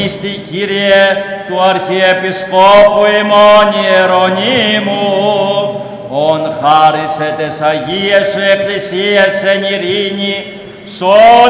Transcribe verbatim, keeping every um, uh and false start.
Στη Κύριε του Αρχιεπισκόπου ημών Ιερονύμου, ον χάρισε τες Αγίες σου Εκκλησίες εν ειρήνη, σ'